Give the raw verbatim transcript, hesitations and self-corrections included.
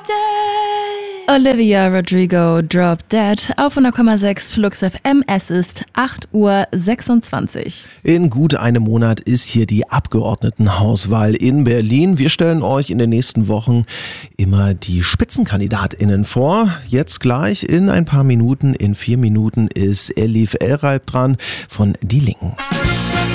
Dead. Olivia Rodrigo, Drop Dead auf hundert Komma sechs Flux F M. Es ist acht Uhr sechsundzwanzig. In gut einem Monat ist hier die Abgeordnetenhauswahl in Berlin. Wir stellen euch in den nächsten Wochen immer die SpitzenkandidatInnen vor. Jetzt gleich in ein paar Minuten, in vier Minuten ist Elif Elreib dran von Die Linken.